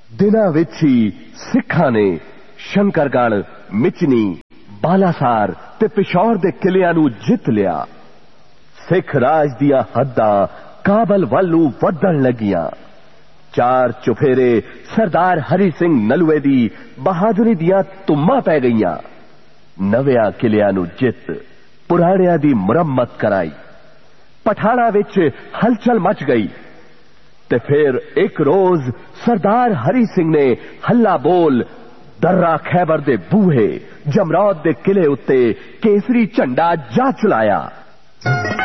दिनां विच ही सिखां ने शंकरगढ़, मिचनी, बालासार ते पिशौर दे किलियां नूं जित लिया। सिख राज दियां हद्दां काबल वल नूं वधण लगियां। चार चुफेरे सरदार हरि सिंह नलुए दी बहादुरी दियां धुम्मां पै गईयां। नवियां किलियां नूं जित पुराणियां दी मुरम्मत कराई। पठाणा विच हलचल मच गई ते फिर एक रोज सरदार हरि सिंह ने हल्ला बोल दर्रा खैबर दे बूहे जमरौद दे किले उत्ते केसरी झंडा जा चलाया।